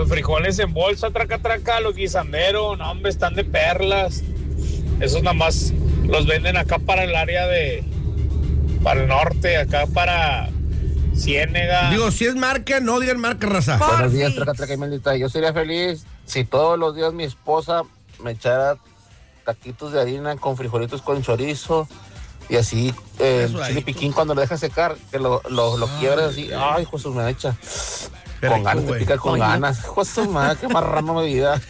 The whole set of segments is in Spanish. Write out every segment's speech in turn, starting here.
frijoles en bolsa, traca, los guisanderos, no, hombre, están de perlas. Esos nada más los venden acá para el área para el norte, acá para Ciénega. Digo, si es marca, no digan marca, raza. Buenos días, traca, y maldita. Yo sería feliz si todos los días mi esposa me echara taquitos de harina con frijolitos con chorizo y así chile piquín cuando lo dejas secar, que lo quiebras así. Ay, Jesús, me echa. Con ganas, te pica con ganas. Jesús, madre, qué marrano mi vida.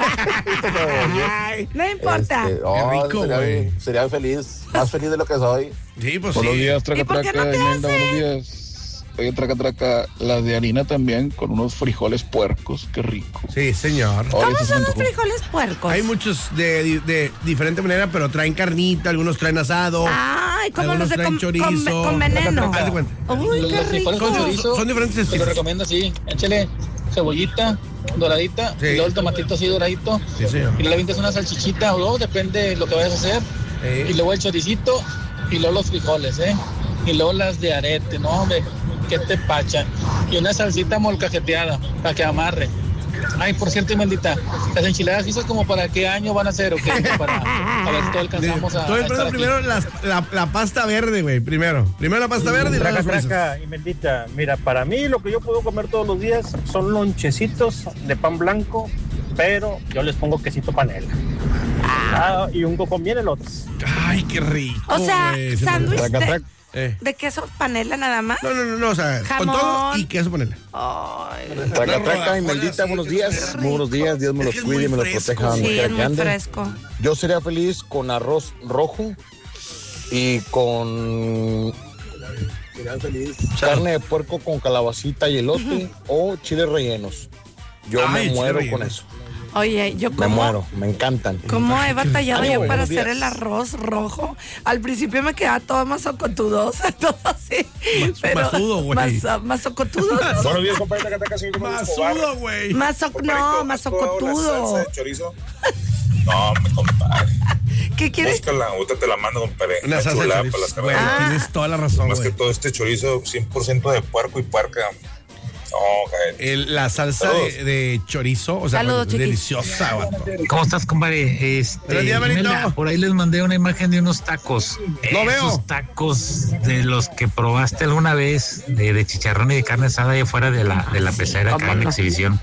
No importa. Qué rico, güey. Sería feliz, más feliz de lo que soy. Sí, pues buenos sí. días, ¿Y por qué no te Imelda, hace? buenos días. Oye, traca, las de harina también con unos frijoles puercos, qué rico. Sí, señor. ¿Cómo Ahorita se son me los antojó. frijoles puercos? Hay muchos de diferente manera, pero traen carnita, algunos traen asado. Ay, como algunos los de traen chorizo. con veneno. Haz de cuenta. Uy, qué Los frijoles rico. con chorizo, Son diferentes te lo estilos. recomiendo así. Échale cebollita doradita, Sí. y luego el tomatito así doradito, Sí, señor. y luego le avientas una salchichita o dos, depende de lo que vayas a hacer, y luego el choricito, y luego los frijoles, y luego las de arete, no, hombre, que te pachan, y una salsita molcajeteada para que amarre. Ay, por cierto, Imeldita, las enchiladas esas como para qué año van a ser o qué, para a ver si todo alcanzamos a Estoy estar esperando aquí. primero la pasta verde, güey. Primero la pasta verde y luego las fresas. Traca, Imeldita, mira, para mí lo que yo puedo comer todos los días son lonchecitos de pan blanco, pero yo les pongo quesito panela. Y un con miel elotes. Ay, qué rico. O sea, güey. sándwich Traca. de queso panela nada más. No, o sea, Jamón. con todo y queso ponerle. Ay, Traca, y maldita, buenos días. Muy buenos días, Dios me Es los que es cuide y muy me los fresco. proteja donde sí, quiera es que muy ande. fresco. Yo sería feliz con arroz rojo y con carne de puerco con calabacita y elote o chiles rellenos. Yo Ay, me chile muero relleno. con eso. Oye, yo Me muero, me encantan. ¿Cómo he batallado Ay, yo buenos para hacer días. el arroz rojo? Al principio me quedaba todo masocotudo, o sea, todo así. Masudo, güey. Masocotudo. Buenos días, compadre, Traca, soy Gómez Escobar. Masudo, güey. No, masocotudo. de chorizo. No, me compadre. ¿Qué quieres? Búscala, ahorita te la mando, compadre. Una salsa de chulada para chorizo. las Güey, carnes. tienes toda la razón, Más que güey. todo este chorizo 100% de puerco y puerca. No, güey. La salsa Saludos. de chorizo, o sea, Saludos, chiquis. deliciosa, güey. ¿Cómo estás, compadre? Buenos días, Benito. Imelda, por ahí les mandé una imagen de unos tacos. Lo veo. Esos tacos de los que probaste alguna vez, de chicharrón y de carne asada ahí afuera de la pecera acá en la exhibición.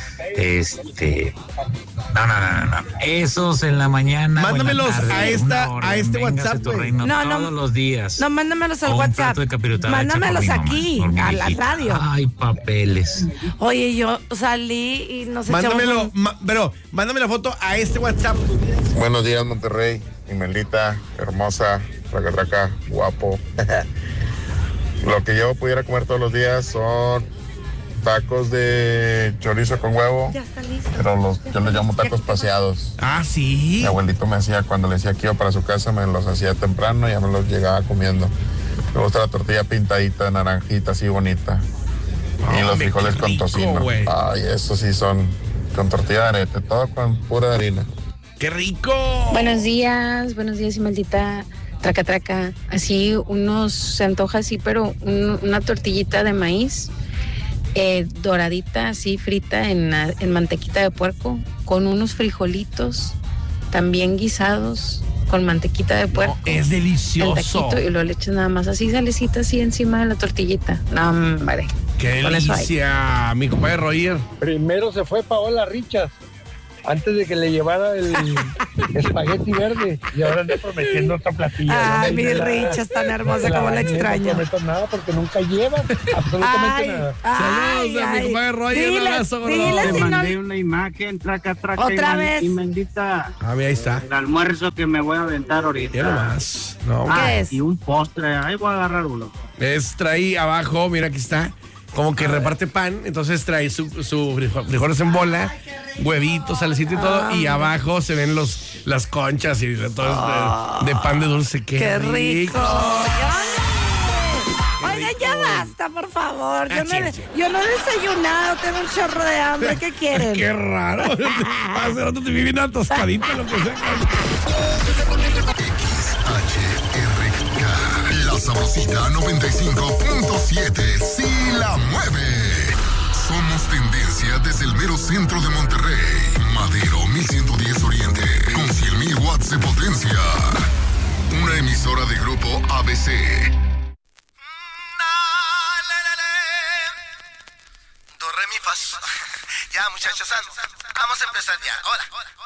No. Esos en la mañana. Mándamelos o en la tarde, a este véngase WhatsApp, tu güey. reino No, todos los días. No, mándamelos al O un WhatsApp. plato de capirotada hecha Mándamelos por mi aquí, mamá, por mi a la viejita. radio. Ay, papeles. Oye, yo salí y nos Mándamelo, echamos pero mándame la foto a este WhatsApp. Buenos días, Monterrey. Imelita, hermosa, traca, guapo. Lo que yo pudiera comer todos los días son tacos de chorizo con huevo, Ya está listo. pero yo les llamo tacos paseados. Ah, sí. Mi abuelito me hacía, cuando le decía que iba para su casa, me los hacía temprano y ya me los llegaba comiendo. Me gusta la tortilla pintadita, naranjita, así bonita. Y los Hombre, frijoles qué con rico, tocino. güey. Ay, eso sí son con tortilla de arete, todo con pura harina. ¡Qué rico! Buenos días, Imeldita, traca. Así unos, se antoja así, pero una tortillita de maíz, doradita, así frita en mantequita de puerco, con unos frijolitos también guisados, con mantequita de puerco. Es El delicioso. taquito y lo le echas nada más así, salecita así encima de la tortillita. No, hombre. ¡Qué Con eso hay. delicia! Mi compadre Roger. Primero se fue Paola Richas, antes de que le llevara el espagueti verde, y ahora anda prometiendo otra platilla. Ay, mi Richa es tan hermosa, como la extraño. No prometo nada porque nunca lleva absolutamente nada. Saludos a mi compadre Roger. Un abrazo, gordo. dile Te si no- mandé una imagen, traca, Otra vez. Imeldita. Ah, mira, ahí está. El almuerzo que me voy a aventar ahorita. Ya nomás. No, ¿Qué es? Y un postre, ahí voy a agarrar uno. es trae abajo, mira, aquí está. Como que reparte pan, entonces trae su frijoles en bola, huevitos, salecita y todo, y abajo se ven las conchas y todo de pan de dulce. ¡Qué rico! Oiga, ya basta, por favor. Yo no he desayunado, tengo un chorro de hambre. ¿Qué quieren? ¡Qué raro! Hace rato te vi bien atoscadito, lo que sea. XHRK, la sabrosita 95.7, sí la mueve. Somos tendencia desde el mero centro de Monterrey. Madero 1110 Oriente, con 100,000 watts de potencia. Una emisora de grupo ABC. Do, re, mi, fa, sol. Ya, muchachos, vamos a empezar ya. Hola.